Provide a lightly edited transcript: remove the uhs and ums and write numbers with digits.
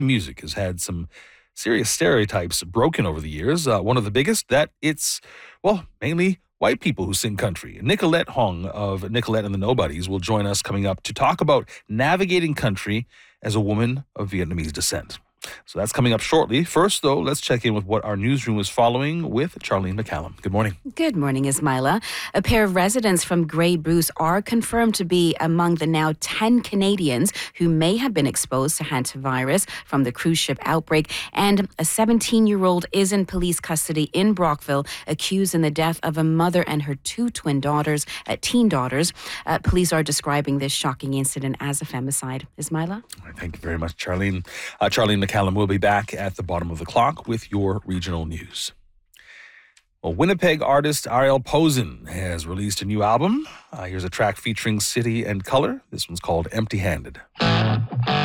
Music has had some serious stereotypes broken over the years. One of the biggest, that it's, well, mainly white people who sing country. Nicolette Hong of Nicolette and the Nobodies will join us coming up to talk about navigating country as a woman of Vietnamese descent. So that's coming up shortly. First, though, let's check in with what our newsroom is following with Charlene McCallum. Good morning. Good morning, Ismaila. A pair of residents from Grey Bruce are confirmed to be among the now 10 Canadians who may have been exposed to hantavirus from the cruise ship outbreak. And a 17-year-old is in police custody in Brockville, accused in the death of a mother and her two twin daughters, teen daughters. Police are describing this shocking incident as a femicide. Ismaila? Thank you very much, Charlene. Charlene McCallum will be back at the bottom of the clock with your regional news. Well, Winnipeg artist Ariel Posen has released a new album. Here's a track featuring City and Color. This one's called Empty Handed.